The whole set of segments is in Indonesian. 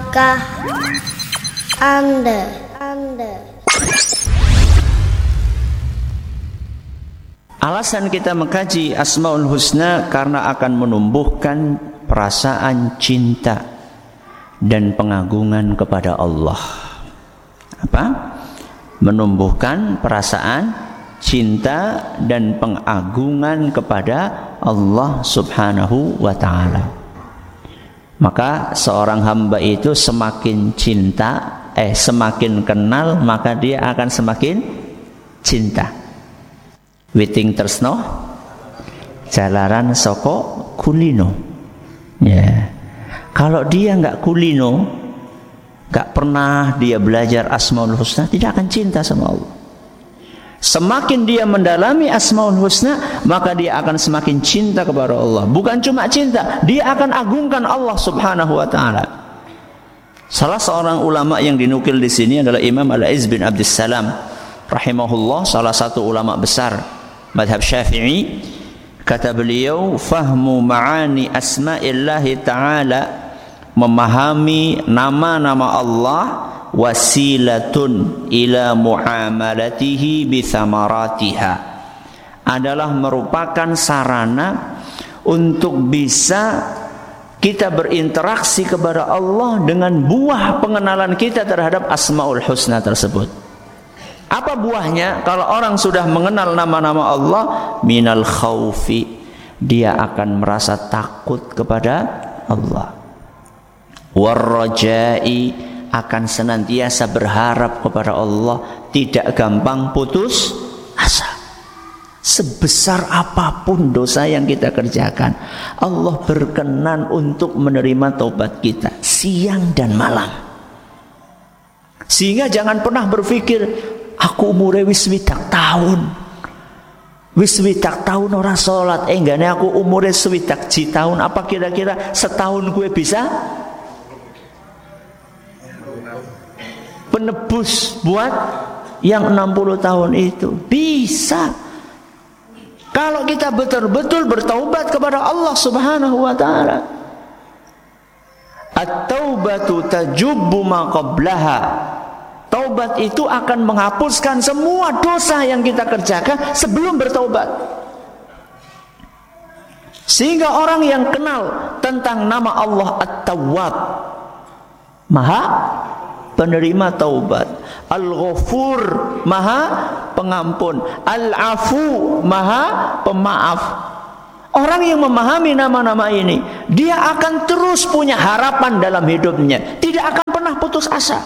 Tahukah Anda? Alasan kita mengkaji Asmaul Husna karena akan menumbuhkan perasaan cinta dan pengagungan kepada Allah. Apa? Menumbuhkan perasaan cinta dan pengagungan kepada Allah Subhanahu wa ta'ala. Maka seorang hamba itu semakin cinta, semakin kenal, maka dia akan semakin cinta. Witing tresno jalaran soko kulino. Ya. Kalau dia enggak kulino, enggak pernah dia belajar Asmaul Husna, tidak akan cinta sama Allah. Semakin dia mendalami Asmaul Husna, maka dia akan semakin cinta kepada Allah. Bukan cuma cinta, dia akan agungkan Allah Subhanahu wa ta'ala. Salah seorang ulama yang dinukil di sini adalah Imam Al-Izz bin Abdussalam rahimahullah, salah satu ulama besar madhab Syafi'i. Kata beliau, fahmu ma'ani asma'illahi ta'ala, memahami nama-nama Allah, wasilatun ila muamalatihi bithamaratiha, adalah merupakan sarana untuk bisa kita berinteraksi kepada Allah dengan buah pengenalan kita terhadap Asmaul Husna tersebut. Apa buahnya? Kalau orang sudah mengenal nama-nama Allah, minal khaufi, dia akan merasa takut kepada Allah. Warrajai, akan senantiasa berharap kepada Allah, tidak gampang putus asa. Sebesar apapun dosa yang kita kerjakan, Allah berkenan untuk menerima taubat kita siang dan malam. Sehingga jangan pernah berpikir, aku umure wis 20 tahun. Wis 20 tahun ora salat, enggane aku umure 20 tahun, apa kira-kira setahun gue bisa penebus buat yang 60 tahun itu? Bisa. Kalau kita betul-betul bertaubat kepada Allah Subhanahu wa ta'ala. At-taubatu tajubbu ma qablaha. Taubat itu akan menghapuskan semua dosa yang kita kerjakan sebelum bertaubat. Sehingga orang yang kenal tentang nama Allah At-Tawwab, Maha penerima taubat, Al-Ghafur, Maha pengampun, Al-Afu, Maha pemaaf. Orang yang memahami nama-nama ini, dia akan terus punya harapan dalam hidupnya, tidak akan pernah putus asa.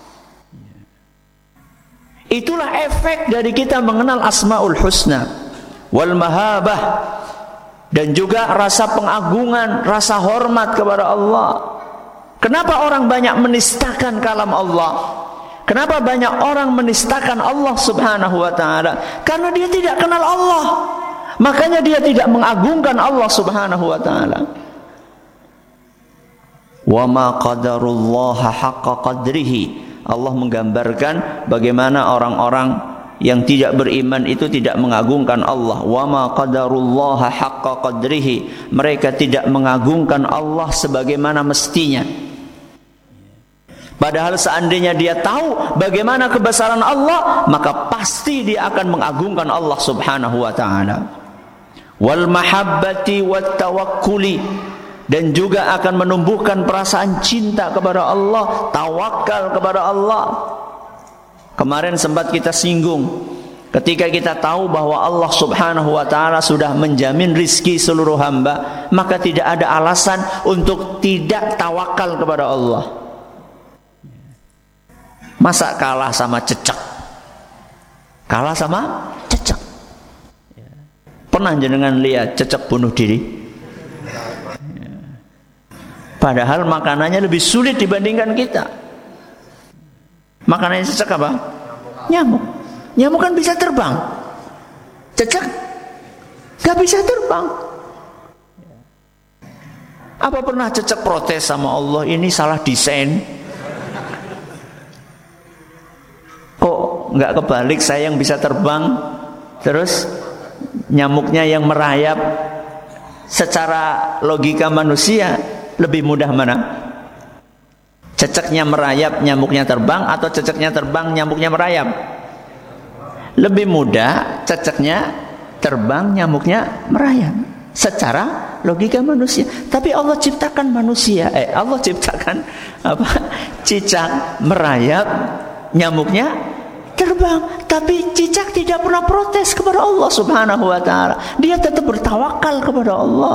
Itulah efek dari kita mengenal Asmaul Husna wal mahabah, dan juga rasa pengagungan, rasa hormat kepada Allah. Kenapa orang banyak menistakan kalam Allah? Kenapa banyak orang menistakan Allah Subhanahu wa ta'ala? Karena dia tidak kenal Allah. Makanya dia tidak mengagungkan Allah Subhanahu wa ta'ala. Wa ma qadarullaha haqqa qadrihi. Allah menggambarkan bagaimana orang-orang yang tidak beriman itu tidak mengagungkan Allah. Wa ma qadarullaha haqqa qadrihi. Mereka tidak mengagungkan Allah sebagaimana mestinya. Padahal seandainya dia tahu bagaimana kebesaran Allah, maka pasti dia akan mengagungkan Allah Subhanahu wa ta'ala. Wal mahabbati wat tawakkuli, dan juga akan menumbuhkan perasaan cinta kepada Allah, tawakal kepada Allah. Kemarin sempat kita singgung, ketika kita tahu bahwa Allah Subhanahu wa ta'ala sudah menjamin rizki seluruh hamba, maka tidak ada alasan untuk tidak tawakal kepada Allah. Masa kalah sama cecek? Kalah sama cecek? Pernah jenengan lihat cecek bunuh diri? Padahal makanannya lebih sulit dibandingkan kita. Makanannya cecek apa? Nyamuk. Nyamuk kan bisa terbang. Cecek gak bisa terbang. Apa pernah cecek protes sama Allah, ini salah desain? Kok nggak kebalik, saya yang bisa terbang, terus nyamuknya yang merayap? Secara logika manusia lebih mudah mana? Ceceknya merayap, nyamuknya terbang, atau ceceknya terbang, nyamuknya merayap? Lebih mudah ceceknya terbang, nyamuknya merayap. Secara logika manusia. Tapi Allah ciptakan manusia, Allah ciptakan cicak merayap, nyamuknya terbang. Tapi cicak tidak pernah protes kepada Allah Subhanahu wa ta'ala. Dia tetap bertawakal kepada Allah.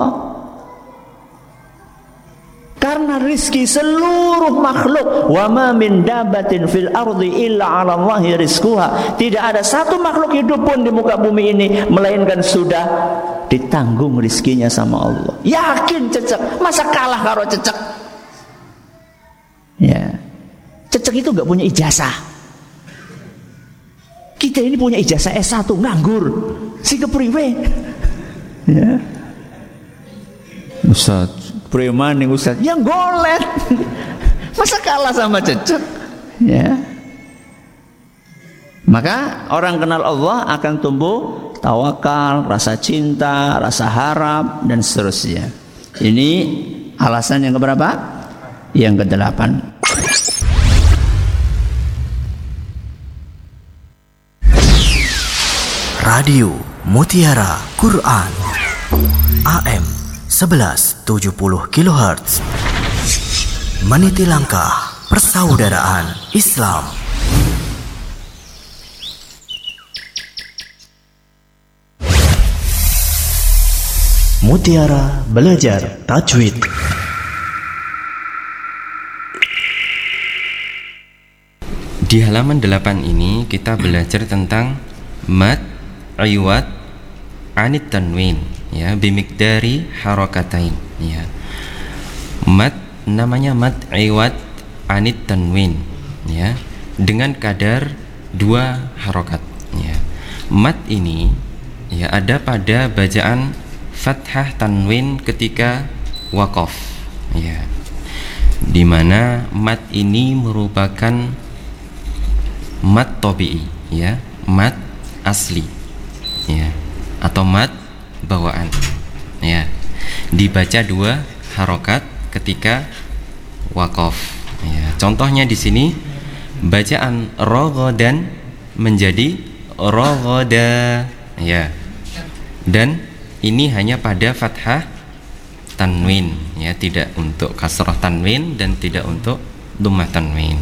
Karena rizki seluruh makhluk, wa ma min dabatin fil ardi illa 'ala Allahi rizquha. Tidak ada satu makhluk hidup pun di muka bumi ini melainkan sudah ditanggung rizkinya sama Allah. Yakin cecek, masa kalah karo cecek? Ya. Cecek itu enggak punya ijazah. Kita ini punya ijazah S1 nganggur. Si kepriwe? Ya. Ustaz, preman yang Ustaz yang golet. Masa kalah sama cecek? Ya. Maka orang kenal Allah akan tumbuh tawakal, rasa cinta, rasa harap, dan seterusnya. Ini alasan yang keberapa? Yang ke-8. Radio Mutiara Quran AM 1170 kHz, meniti langkah persaudaraan Islam. Mutiara belajar tajwid. Di halaman 8 ini kita belajar tentang mad iwad anit tanwin, ya, bimikdari harakatain, ya. Mad namanya mad iwad anit tanwin, ya, dengan kadar 2 harokat, ya. Mad ini, ya, ada pada bacaan fathah tanwin ketika waqaf, ya, di mana mad ini merupakan mad tabi'i, ya, mad asli, ya, atau mad bawaan, ya, dibaca 2 harokat ketika waqaf, ya. Contohnya di sini bacaan raghadan menjadi raghada, ya, dan ini hanya pada fathah tanwin, ya, tidak untuk kasrah tanwin dan tidak untuk dhammah tanwin.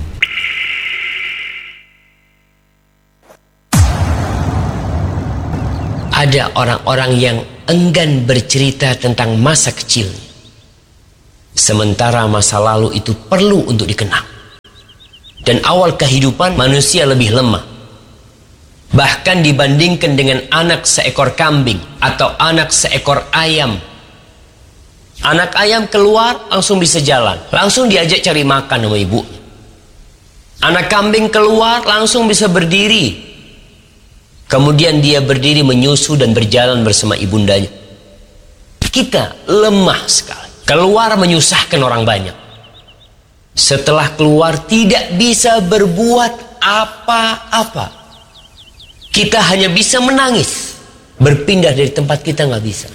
Ada orang-orang yang enggan bercerita tentang masa kecil, sementara masa lalu itu perlu untuk dikenang. Dan awal kehidupan manusia lebih lemah, bahkan dibandingkan dengan anak seekor kambing atau anak seekor ayam. Anak ayam keluar langsung bisa jalan, langsung diajak cari makan sama ibu. Anak kambing keluar langsung bisa berdiri, kemudian dia berdiri menyusu dan berjalan bersama ibundanya. Kita lemah sekali, keluar menyusahkan orang banyak. Setelah keluar tidak bisa berbuat apa-apa. Kita hanya bisa menangis. Berpindah dari tempat kita nggak bisa.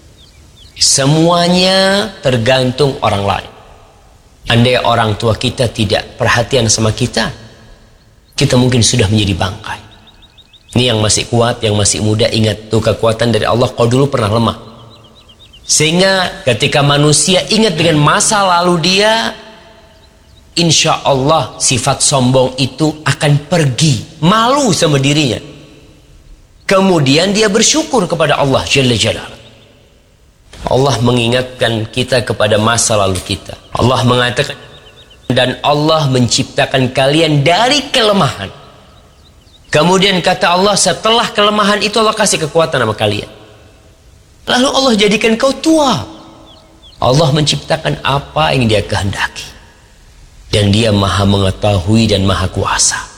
Semuanya tergantung orang lain. Andai orang tua kita tidak perhatian sama kita, kita mungkin sudah menjadi bangkai. Ini yang masih kuat, yang masih muda, ingat tuh kekuatan dari Allah. Kau dulu pernah lemah, sehingga ketika manusia ingat dengan masa lalu dia, insya Allah sifat sombong itu akan pergi, malu sama dirinya. Kemudian dia bersyukur kepada Allah Jalla Jalaluhu. Allah mengingatkan kita kepada masa lalu kita. Allah mengatakan, dan Allah menciptakan kalian dari kelemahan. Kemudian kata Allah, setelah kelemahan itu Allah kasih kekuatan sama kalian. Lalu Allah jadikan kau tua. Allah menciptakan apa yang dia kehendaki. Dan dia maha mengetahui dan maha kuasa.